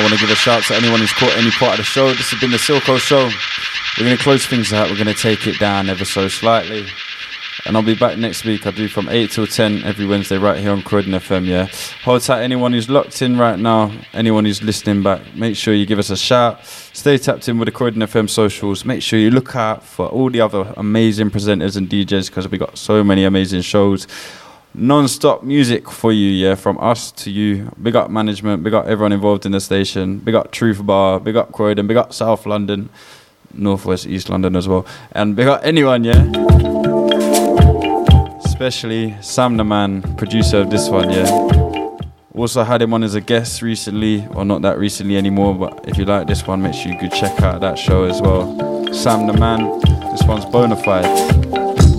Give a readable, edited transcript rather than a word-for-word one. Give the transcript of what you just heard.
I want to give a shout to anyone who's caught any part of the show. This has been the Silko Show. We're going to close things out. We're going to take it down ever so slightly. And I'll be back next week. I do from 8 till 10 every Wednesday right here on Croydon FM, yeah? Hold tight, anyone who's locked in right now, anyone who's listening back, make sure you give us a shout. Stay tapped in with the Croydon FM socials. Make sure you look out for all the other amazing presenters and DJs because we got so many amazing shows. Non-stop music for you, yeah, from us to you. Big up management, big up everyone involved in the station. Big up Truth Bar, big up Croydon, big up South London, Northwest, East London as well. And big up anyone, yeah? Especially Sam the Man, producer of this one, yeah. Also had him on as a guest recently, or not that recently anymore, but if you like this one, make sure you go check out that show as well. Sam the Man, this one's Bonafide.